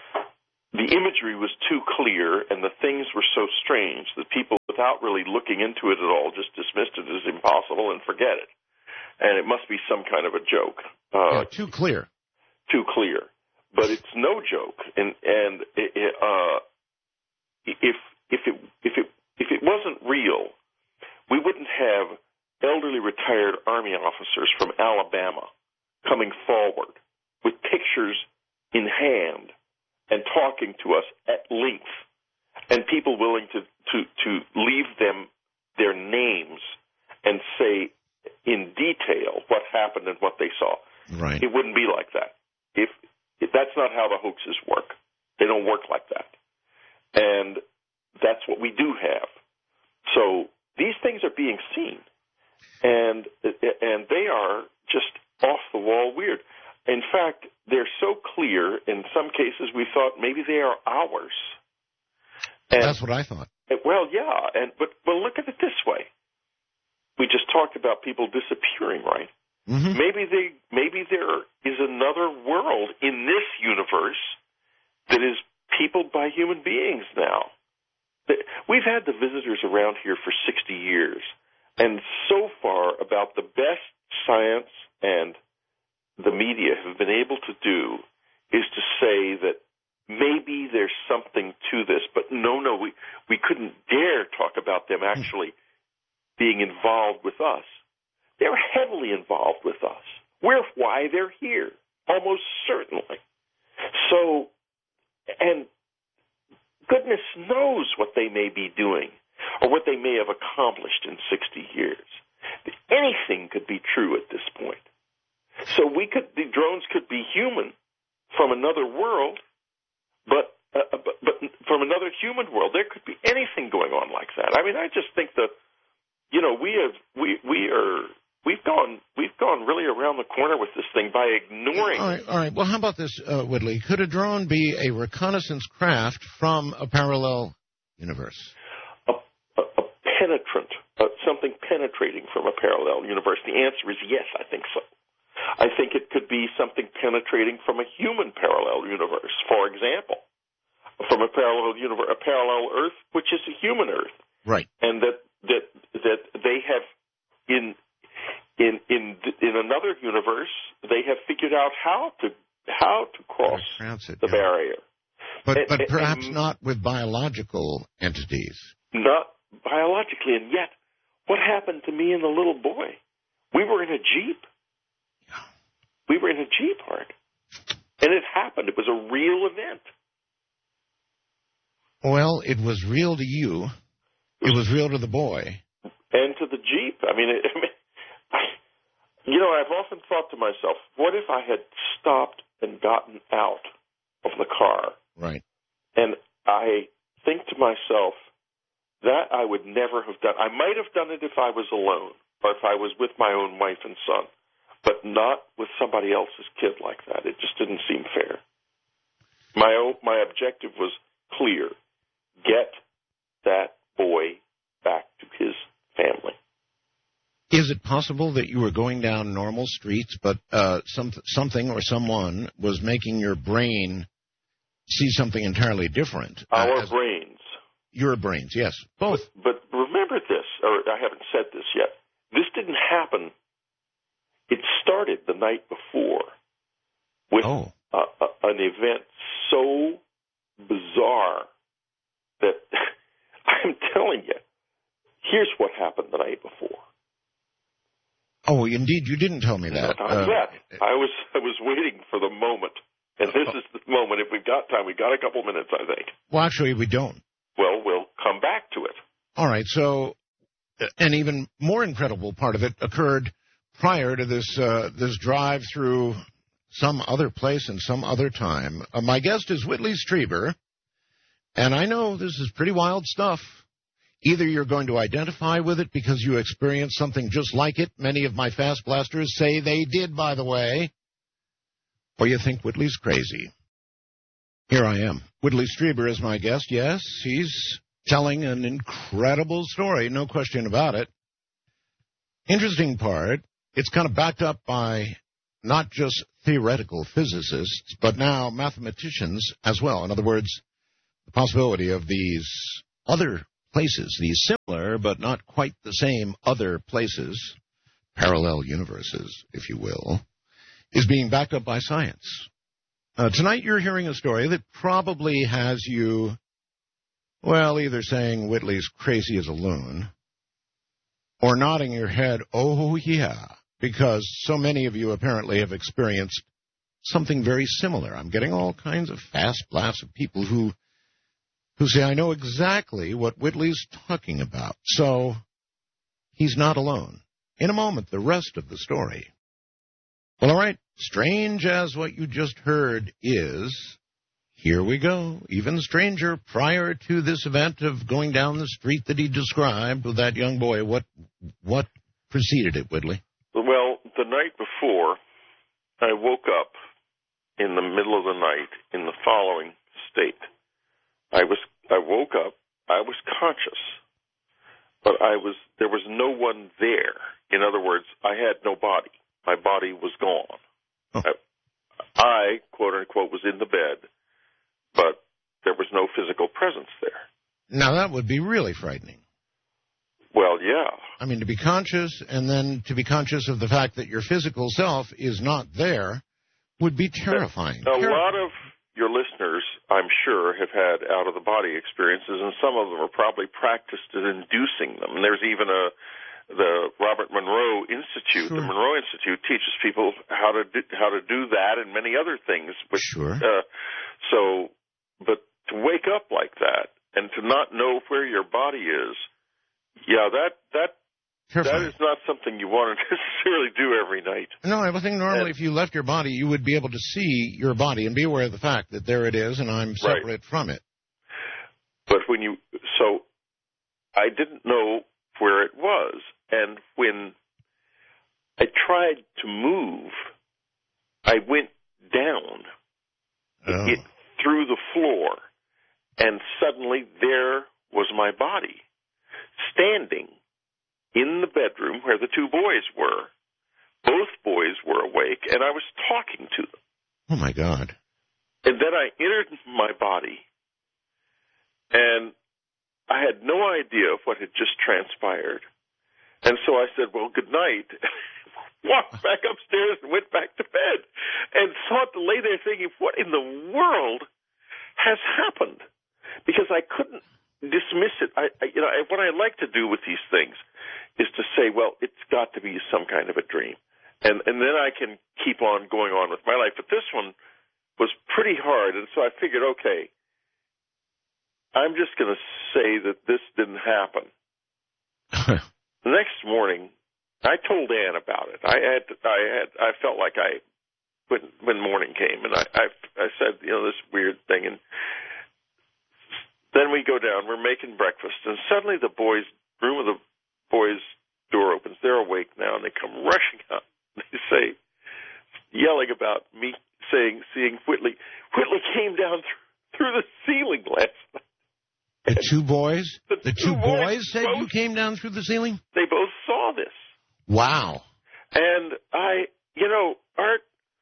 A: the imagery was too clear and the things were so strange that people, without really looking into it at all, just dismissed it as impossible and forget it. And it must be some kind of a joke.
B: Uh, yeah, too clear.
A: Too clear. But it's no joke. And and it, uh, if if it if it if it wasn't real, we wouldn't have elderly retired Army officers from Alabama coming forward with pictures in hand and talking to us at length, and people willing to, to, to leave them their names and say in detail what happened and what they saw.
B: Right.
A: It wouldn't be like that. If, if that's not how the hoaxes work. They don't work like that. And that's what we do have. So these things are being seen. And and they are just off the wall weird. In fact, they're so clear. In some cases, we thought maybe they are ours. And,
B: That's what I thought.
A: Well, yeah. And but but look at it this way. We just talked about people disappearing, right?
B: Mm-hmm.
A: Maybe they maybe there is another world in this universe that is peopled by human beings now. We've had the visitors around here for sixty years. And so far, about the best science and the media have been able to do is to say that maybe there's something to this, but no, no, we, we couldn't dare talk about them actually being involved with us. They're heavily involved with us. We're why they're here, almost certainly. So, and goodness knows what they may be doing, or what they may have accomplished in sixty years. Anything could be true at this point. So we could, the drones could be human from another world, but, uh, but but from another human world. There could be anything going on like that. I mean, I just think that, you know, we have we we are we've gone we've gone really around the corner with this thing by ignoring.
B: All right, all right. Well, how about this, uh, Whitley? Could a drone be a reconnaissance craft from a parallel universe?
A: Penetrant, uh, something penetrating from a parallel universe? The answer is yes, I think so. I think it could be something penetrating from a human parallel universe, for example, from a parallel universe, a parallel Earth, which is a human Earth,
B: right?
A: And that that that they have in in in in another universe, they have figured out how to how to cross
B: transit,
A: the
B: yeah.
A: barrier,
B: but
A: and,
B: but perhaps
A: and,
B: not with biological entities.
A: Not biologically, and yet, what happened to me and the little boy? We were in a Jeep.
B: Yeah.
A: We were in a Jeep, Art. And it happened. It was a real event.
B: Well, it was real to you. It was real to the boy.
A: And to the Jeep. I mean, it, I mean I, you know, I've often thought to myself, what if I had stopped and gotten out of the car?
B: Right.
A: And I think to myself, that I would never have done. I might have done it if I was alone, or if I was with my own wife and son, but not with somebody else's kid like that. It just didn't seem fair. My own, my objective was clear: get that boy back to his family.
B: Is it possible that you were going down normal streets, but uh, some, something or someone was making your brain see something entirely different?
A: Our
B: uh, as-
A: brains.
B: Your brains, yes, both.
A: But, but remember this, or I haven't said this yet. This didn't happen. It started the night before with
B: oh.
A: a, a, an event so bizarre that I'm telling you, here's what happened the night before.
B: Oh, indeed, you didn't tell me that.
A: Not
B: uh,
A: yet. I was I was waiting for the moment, and this uh, is the moment. If we've got time, we've got a couple minutes, I think.
B: Well, actually, we don't.
A: Well, we'll come back to it.
B: All right. So, an even more incredible part of it occurred prior to this uh, this drive through some other place and some other time. Uh, my guest is Whitley Strieber, and I know this is pretty wild stuff. Either you're going to identify with it because you experienced something just like it. Many of my fast blasters say they did, by the way. Or you think Whitley's crazy. Here I am. Whitley Strieber is my guest. Yes, he's telling an incredible story, no question about it. Interesting part it's kind of backed up by not just theoretical physicists, but now mathematicians as well. In other words, the possibility of these other places, these similar but not quite the same other places, parallel universes, if you will, is being backed up by science. Uh, tonight you're hearing a story that probably has you, well, either saying Whitley's crazy as a loon, or nodding your head, oh, yeah, because so many of you apparently have experienced something very similar. I'm getting all kinds of fast blasts of people who who say, I know exactly what Whitley's talking about. So he's not alone. In a moment, the rest of the story. Well, all right, strange as what you just heard is, here we go. Even stranger, prior to this event of going down the street that he described with that young boy, what what preceded it, Whitley?
A: Well, the night before, I woke up in the middle of the night in the following state. I was I woke up, I was conscious, but I was there was no one there. In other words, I had no body. My body was gone. Oh. I, I, quote unquote, was in the bed, but there was no physical presence there.
B: Now, that would be really frightening.
A: Well, yeah.
B: I mean, to be conscious and then to be conscious of the fact that your physical self is not there would be terrifying.
A: A, a
B: Ter-
A: lot of your listeners, I'm sure, have had out-of-the-body experiences, and some of them are probably practiced at inducing them. And there's even a the Robert Monroe Institute.
B: Sure.
A: The Monroe Institute teaches people how to do, how to do that and many other things. Which,
B: sure.
A: Uh, so, but to wake up like that and to not know where your body is, yeah, that that
B: Terrifying.
A: that is not something you want to necessarily do every night.
B: No, I would think normally
A: and,
B: if you left your body, you would be able to see your body and be aware of the fact that there it is and I'm separate
A: right.
B: from it.
A: But when you, so I didn't know where it was. And when I tried to move, I went down
B: oh.
A: it, through the floor, and suddenly there was my body standing in the bedroom where the two boys were. Both boys were awake, and I was talking to them.
B: Oh, my God.
A: And then I entered my body, and I had no idea of what had just transpired. And so I said, well, good night, walked back upstairs and went back to bed, and thought to lay there thinking, what in the world has happened? Because I couldn't dismiss it. I, I, you know, what I like to do with these things is to say, well, it's got to be some kind of a dream. And, and then I can keep on going on with my life. But this one was pretty hard, and so I figured, okay, I'm just going to say that this didn't happen. The next morning, I told Ann about it. I had, I had, I felt like I, when when morning came, and I, I, I said, you know, this weird thing, and then we go down. We're making breakfast, and suddenly the boys' room of the boys' door opens. They're awake now, and they come rushing up. They say, yelling about me, saying, seeing Whitley. Whitley came down th- through the ceiling last night.
B: The two boys?
A: The,
B: the
A: two,
B: two boys, boys said
A: both,
B: you came down through the ceiling?
A: They both saw this.
B: Wow.
A: And I, you know, Art,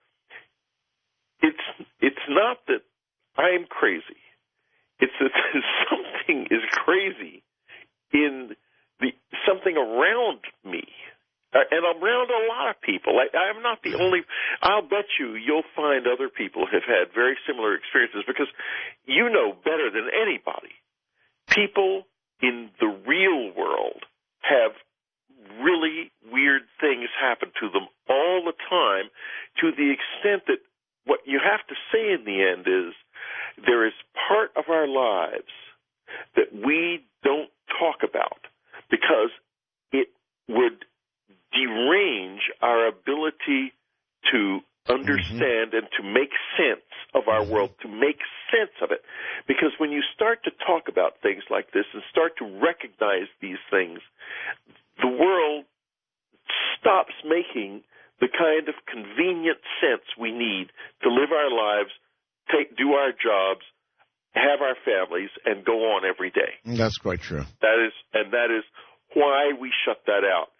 A: it's it's not that I'm crazy. It's that something is crazy in the something around me. Uh, and around a lot of people. I, I'm not the only. I'll bet you you'll find other people have had very similar experiences, because you know better than anybody. People in the real world have really weird things happen to them all the time, to the extent that what you have to say in the end is there is part of our lives that we don't talk about because it would derange our ability to understand mm-hmm. and to make sense of our world, to make sense of it. Because when you start to talk about things like this and start to recognize these things, the world stops making the kind of convenient sense we need to live our lives, take, do our jobs, have our families, and go on every day.
B: That's quite true.
A: That is, and that is why we shut that out.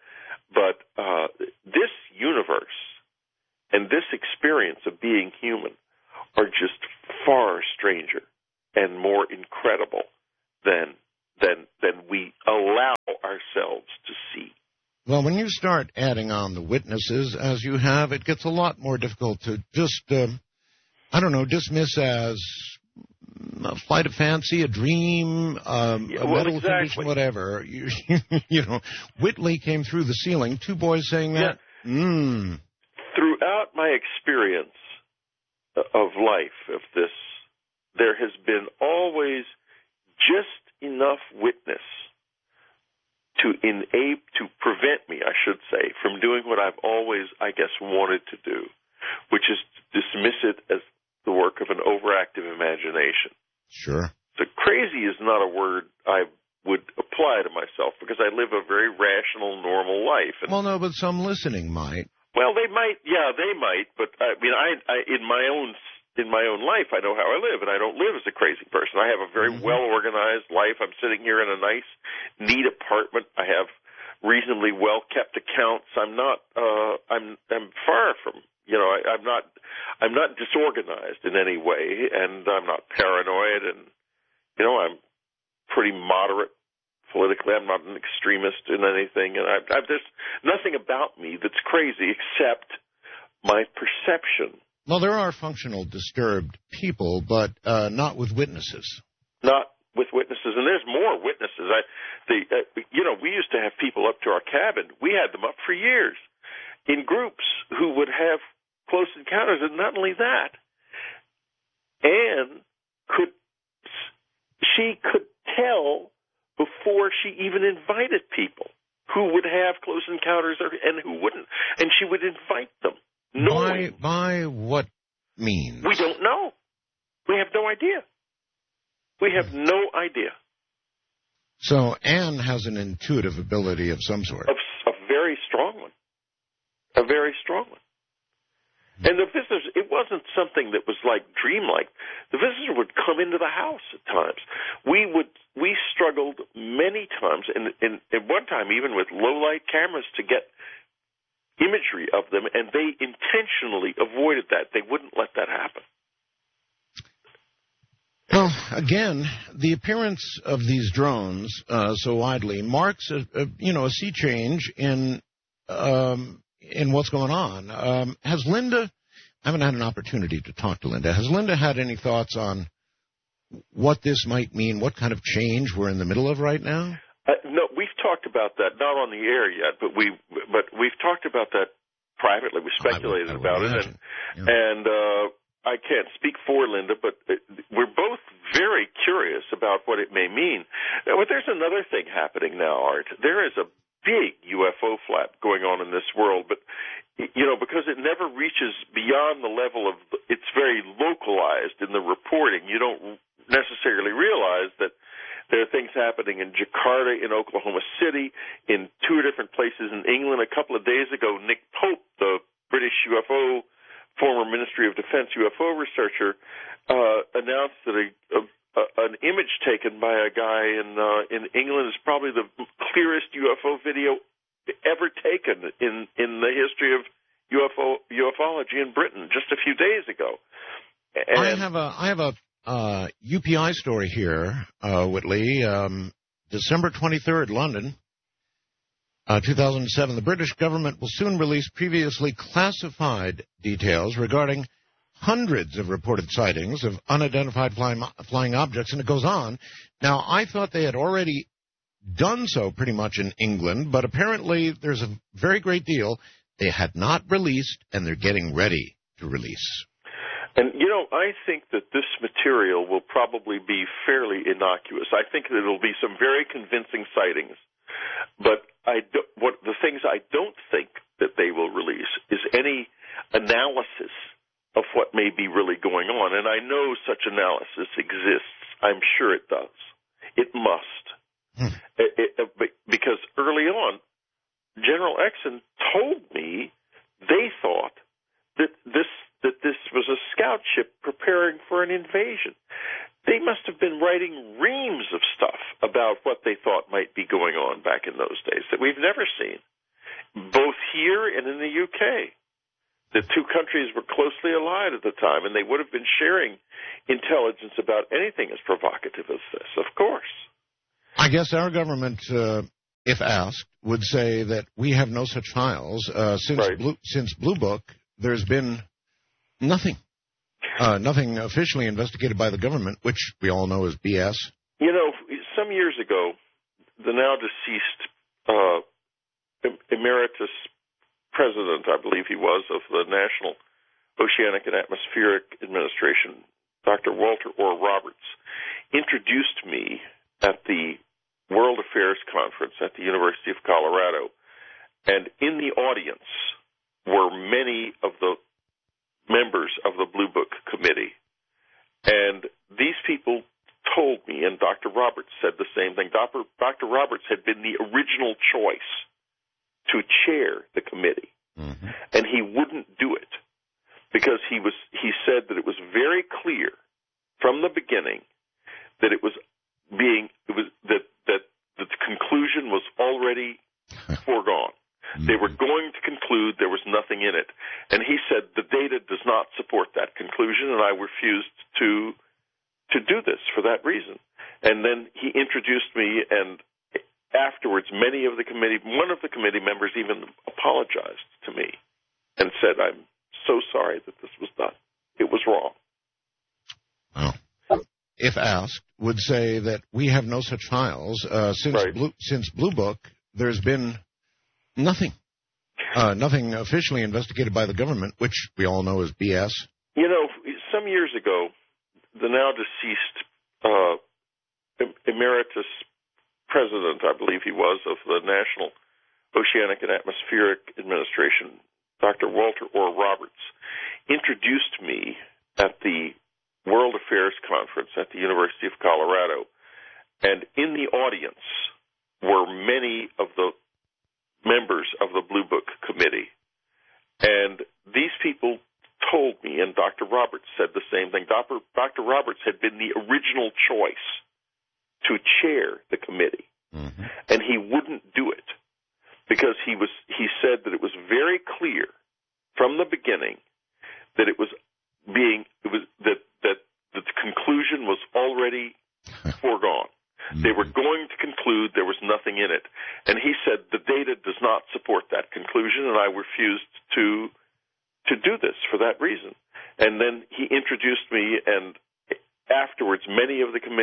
A: But uh, this universe and this experience of being human are just far stranger and more incredible than than than we allow ourselves to see.
B: Well, when you start adding on the witnesses, as you have, it gets a lot more difficult to just, uh, I don't know, dismiss as a flight of fancy, a dream, um,
A: yeah,
B: a
A: well,
B: mental
A: exactly.
B: condition, whatever. You, you know, Whitley came through the ceiling. Two boys saying that.
A: Yeah.
B: Mm.
A: Throughout my experience of life, of this, there has been always just enough witness to enable, to prevent me, I should say, from doing what I've always, I guess, wanted to do, which is to dismiss it as the work of an overactive imagination.
B: Sure.
A: So crazy is not a word I would apply to myself because I live a very rational, normal life. And,
B: well, no, but some listening might.
A: Well, they might, yeah, they might, but I mean, I, I in my own in my own life, I know how I live, and I don't live as a crazy person. I have a very mm-hmm. well-organized life. I'm sitting here in a nice, neat apartment. I have reasonably well-kept accounts. I'm not, uh, I'm, I'm far from, you know, I, I'm not, I'm not disorganized in any way, and I'm not paranoid, and, you know, I'm pretty moderate politically. I'm not an extremist in anything, and I, I, there's nothing about me that's crazy except my perception.
B: Well, there are functional disturbed people, but uh, not with witnesses.
A: Not with witnesses, and there's more witnesses. I, the, uh, you know, we used to have people up to our cabin. We had them up for years in groups who would have close encounters, and not only that, Anne could, she could tell before she even invited people who would have close encounters or, and who wouldn't, and she would invite them.
B: By, by what means?
A: We don't know. We have no idea. We have no idea.
B: So Anne has an intuitive ability of some sort.
A: A, a very strong one. A very strong one. And the visitors, it wasn't something that was like dreamlike. The visitor would come into the house at times. We would, we struggled many times, and, and at one time even with low-light cameras to get imagery of them, and they intentionally avoided that. They wouldn't let that happen.
B: Well, again, the appearance of these drones uh, so widely marks a, a you know a sea change in um, in what's going on. Um, has Linda? I haven't had an opportunity to talk to Linda. Has Linda had any thoughts on what this might mean? What kind of change we're in the middle of right now?
A: Uh, no, we've talked about that, not on the air yet, but we but we've talked about that privately. We speculated
B: I would, I would
A: about
B: imagine.
A: it, and,
B: yeah.
A: and uh, I can't speak for Linda, but we're both very curious about what it may mean. Now, but there's another thing happening now, Art. There is a big U F O flap going on in this world, but you know, because it never reaches beyond the level of, it's very localized in the reporting. You don't necessarily realize that there are things happening in Jakarta, in Oklahoma City, in two different places in England. A couple of days ago, Nick Pope, the British U F O, former Ministry of Defense U F O researcher, uh, announced that a, a, a, an image taken by a guy in uh, in England is probably the clearest U F O video ever taken in, in the history of U F O ufology in Britain just a few days ago. And
B: I have a I have a Uh, U P I story here, uh, Whitley. Um, December twenty-third, London, uh, two thousand seven. The British government will soon release previously classified details regarding hundreds of reported sightings of unidentified flying, flying objects, and it goes on. Now, I thought they had already done so pretty much in England, but apparently there's a very great deal they had not released, and they're getting ready to release.
A: And, you know, I think that this material will probably be fairly innocuous. I think that it'll be some very convincing sightings. But I do, what the things I don't think that they will release is any analysis of what may be really going on. And I know such analysis exists. I'm sure it does. It must. Hmm. It, it, because early on, General Exon told me they thought that this that this was a scout ship preparing for an invasion. They must have been writing reams of stuff about what they thought might be going on back in those days that we've never seen. both here and in the U K. The two countries were closely allied at the time, and they would have been sharing intelligence about anything as provocative as this, of course.
B: I guess our government, uh, if asked, would say that we have no such files. Uh, since,
A: right.
B: Blue, since Blue Book, there's been nothing. Uh, nothing officially investigated by the government, which we all know is B S.
A: You know, some years ago, the now deceased uh, emeritus president, I believe he was, of the National Oceanic and Atmospheric Administration, Doctor Walter Orr Roberts, introduced me at the World Affairs Conference at the University of Colorado. And in the audience were many of the members of the Blue Book Committee. And these people told me, and Doctor Roberts said the same thing. Doctor Doctor Roberts had been the original choice to chair the committee, mm-hmm. and he wouldn't do it because he was. He said that it was very clear from the beginning that it was being it was that that the conclusion was already foregone. Mm-hmm. They were going to conclude there was nothing in it, and he said the data does not support that conclusion, and I refused to to do this for that reason. And then he introduced me, and afterwards, many of the committee, one of the committee members even apologized to me and said, "I'm so sorry that this was done. It was wrong."
B: Oh. If asked, would say that we have no such files. Uh, since,
A: right.
B: Blue, since Blue Book, there's been nothing. Uh, nothing officially investigated by the government, which we all know is B S.
A: You know, some years ago, the now deceased uh, emeritus president, I believe he was, of the National Oceanic and Atmospheric Administration, Doctor Walter Orr Roberts, introduced me at the World Affairs Conference at the University of Colorado. And in the audience were many of the members of the Blue Book Committee. And these people told me, and Doctor Roberts said the same thing. Doctor Doctor Roberts had been the original choice to chair the committee, mm-hmm. and he wouldn't do it because he was. He said that it was very clear from the beginning that it was being it was that that the conclusion was already foregone. Mm-hmm. They were going to conclude there was nothing in it, and he said the data does not support that conclusion, and I refused to to do this for that reason. And then he introduced me, and afterwards, many of the committee